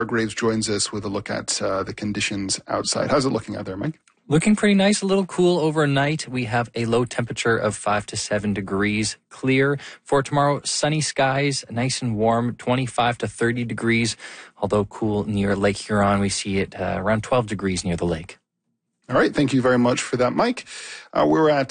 Graves joins us with a look at the conditions outside. How's it looking out there, Mike? Looking pretty nice, a little cool overnight. We have a low temperature of 5 to 7 degrees. Clear for tomorrow, sunny skies, nice and warm, 25 to 30 degrees. Although cool near Lake Huron, we see it around 12 degrees near the lake. All right, thank you very much for that, Mike. We're at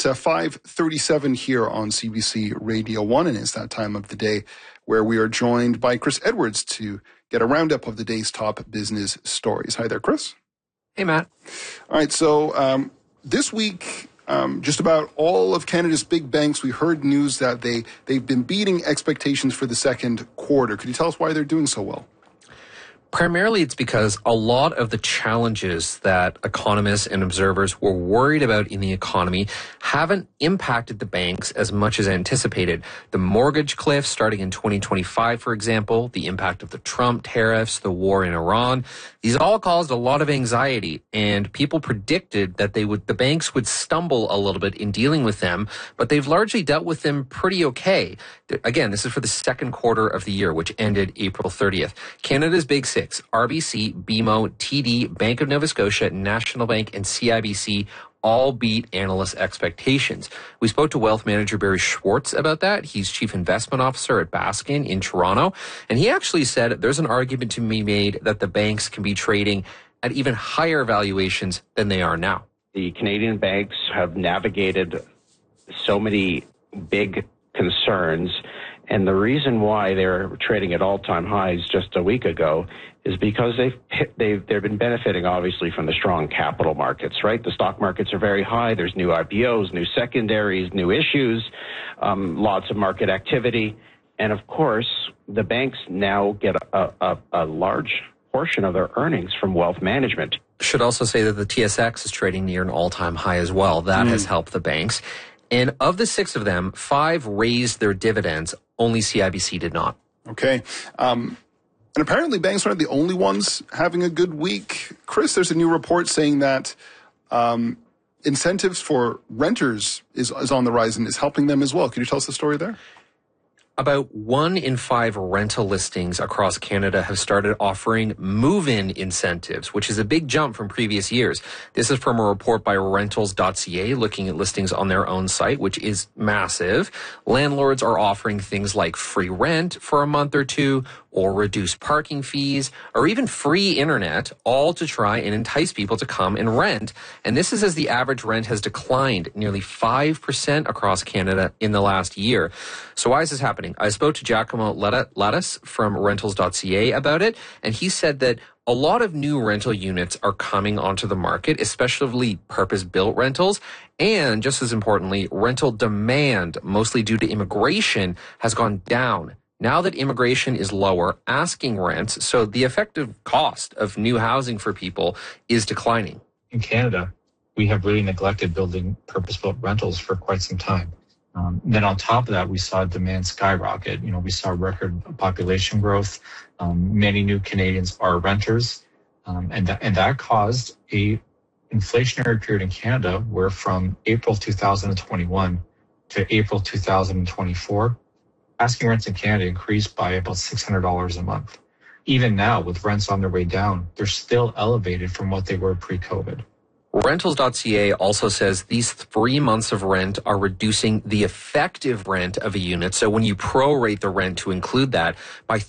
5:37 here on CBC Radio 1, and it's that time of the day where we are joined by Chris Edwards to get a roundup of the day's top business stories. Hi there, Chris. Hey, Matt. All right, so this week, just about all of Canada's big banks, we heard news that they've been beating expectations for the second quarter. Could you tell us why they're doing so well? Primarily, it's because a lot of the challenges that economists and observers were worried about in the economy haven't impacted the banks as much as anticipated. The mortgage cliff starting in 2025, for example, the impact of the Trump tariffs, the war in Iran, these all caused a lot of anxiety, and people predicted that the banks would stumble a little bit in dealing with them, but they've largely dealt with them pretty okay. Again, this is for the second quarter of the year, which ended April 30th. Canada's Big Six, RBC, BMO, TD, Bank of Nova Scotia, National Bank, and CIBC all beat analyst expectations. We spoke to wealth manager Barry Schwartz about that. He's chief investment officer at Baskin in Toronto. And he actually said there's an argument to be made that the banks can be trading at even higher valuations than they are now. The Canadian banks have navigated so many big concerns, and the reason why they're trading at all-time highs just a week ago is because they've been benefiting obviously from the strong capital markets, right? The stock markets are very high. There's new IPOs, new secondaries, new issues, lots of market activity, and of course the banks now get a large portion of their earnings from wealth management. Should also say that the TSX is trading near an all-time high as well. That has helped the banks. And of the 6 of them, 5 raised their dividends. Only CIBC did not. Okay. And apparently banks aren't the only ones having a good week. Chris, there's a new report saying that incentives for renters is on the rise and is helping them as well. Can you tell us the story there? About 1 in 5 rental listings across Canada have started offering move-in incentives, which is a big jump from previous years. This is from a report by rentals.ca looking at listings on their own site, which is massive. Landlords are offering things like free rent for a month or two, or reduced parking fees, or even free internet, all to try and entice people to come and rent. And this is as the average rent has declined nearly 5% across Canada in the last year. So why is this happening? I spoke to Giacomo Lattis from rentals.ca about it, and he said that a lot of new rental units are coming onto the market, especially purpose-built rentals. And just as importantly, rental demand, mostly due to immigration, has gone down. Now that immigration is lower, asking rents, so the effective cost of new housing for people is declining. In Canada, we have really neglected building purpose-built rentals for quite some time. Then on top of that, we saw demand skyrocket. We saw record population growth. Many new Canadians are renters. And that caused a inflationary period in Canada where from April 2021 to April 2024, asking rents in Canada increased by about $600 a month. Even now, with rents on their way down, they're still elevated from what they were pre-COVID. Rentals.ca also says these 3 months of rent are reducing the effective rent of a unit. So when you prorate the rent to include that by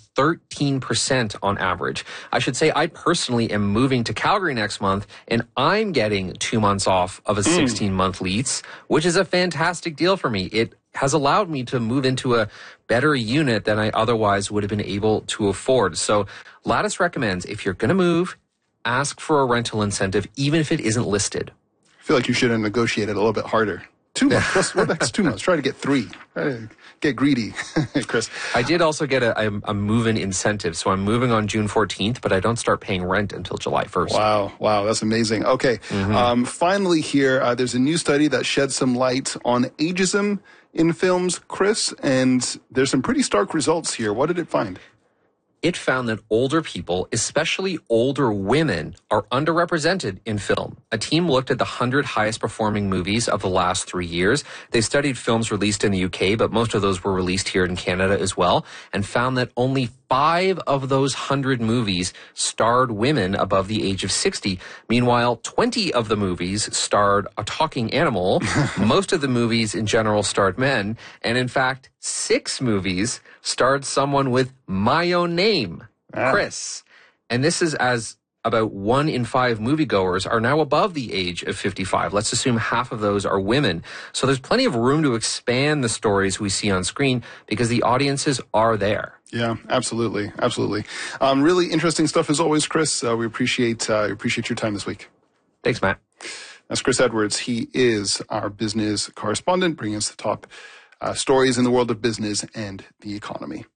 13% on average. I should say I personally am moving to Calgary next month, and I'm getting 2 months off of a 16-month lease, which is a fantastic deal for me. It has allowed me to move into a better unit than I otherwise would have been able to afford. So Lattice recommends if you're going to move, ask for a rental incentive, even if it isn't listed. I feel like you should have negotiated a little bit harder. 2 months. What next 2 months? Try to get 3. Try to get greedy, Chris. I did also get a move-in incentive. So I'm moving on June 14th, but I don't start paying rent until July 1st. Wow. That's amazing. Okay. Finally here, there's a new study that sheds some light on ageism in films, Chris, and there's some pretty stark results here. What did it find? It found that older people, especially older women, are underrepresented in film. A team looked at the 100 highest performing movies of the last 3 years. They studied films released in the UK, but most of those were released here in Canada as well, and found that only 5 of those 100 movies starred women above the age of 60. Meanwhile, 20 of the movies starred a talking animal. Most of the movies in general starred men. And in fact, 6 movies starred someone with my own name, Chris. And this is as about 1 in 5 moviegoers are now above the age of 55. Let's assume half of those are women. So there's plenty of room to expand the stories we see on screen because the audiences are there. Yeah, absolutely. Absolutely. Really interesting stuff as always, Chris. We appreciate your time this week. Thanks, Matt. That's Chris Edwards. He is our business correspondent, bringing us the top stories in the world of business and the economy.